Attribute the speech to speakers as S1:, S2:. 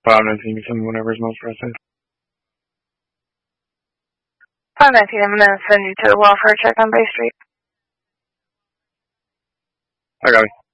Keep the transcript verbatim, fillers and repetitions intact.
S1: five nineteen, send me whatever is most pressing.
S2: five nineteen, I'm going to send you to the welfare check on Bay Street.
S1: I got it.